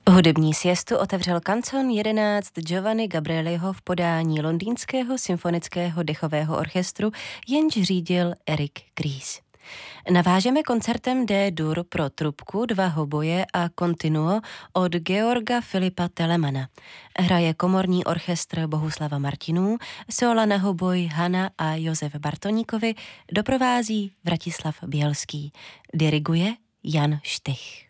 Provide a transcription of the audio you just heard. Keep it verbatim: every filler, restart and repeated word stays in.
Hudební siestu otevřel kancon jedenáct Giovanni Gabrieliho v podání londýnského symfonického dechového orchestru, jenž řídil Eric Gries. Navážeme koncertem D-dur pro trubku, dva hoboje a continuo od Georga Filipa Telemana. Hraje komorní orchestr Bohuslava Martinů, sóla na hoboj Hana a Josef Bartoníkovi, doprovází Vratislav Bělský. Diriguje Jan Štych.